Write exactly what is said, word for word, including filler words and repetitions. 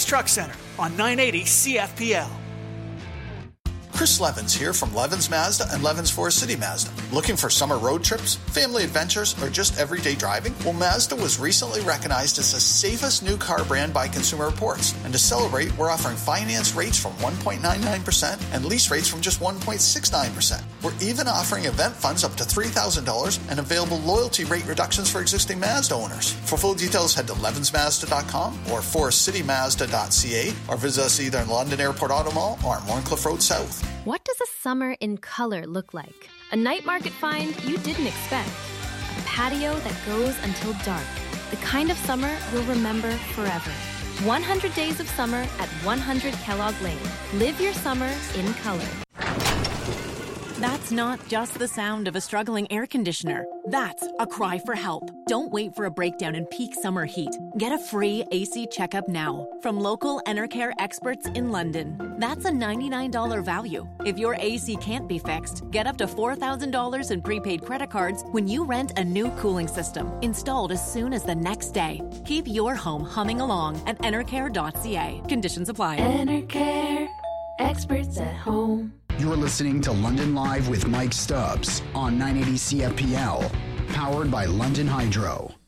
Truck Center on nine eighty C F P L. Chris Levins here from Levins Mazda and Levins Forest City Mazda. Looking for summer road trips, family adventures, or just everyday driving? Well, Mazda was recently recognized as the safest new car brand by Consumer Reports. And to celebrate, we're offering finance rates from one point nine nine percent and lease rates from just one point six nine percent. We're even offering event funds up to three thousand dollars and available loyalty rate reductions for existing Mazda owners. For full details, head to levins mazda dot com or forest city mazda dot c a or visit us either in London Airport Auto Mall or on Warncliffe Road South. What does a summer in color look like? A night market find you didn't expect. A patio that goes until dark. The kind of summer you'll remember forever. one hundred days of summer at one hundred Kellogg Lane. Live your summer in color. That's not just the sound of a struggling air conditioner. That's a cry for help. Don't wait for a breakdown in peak summer heat. Get a free A C checkup now from local Enercare experts in London. That's a ninety-nine dollars value. If your A C can't be fixed, get up to four thousand dollars in prepaid credit cards when you rent a new cooling system, installed as soon as the next day. Keep your home humming along at enercare dot c a. Conditions apply. Enercare, experts at home. You're listening to London Live with Mike Stubbs on nine eighty C F P L, powered by London Hydro.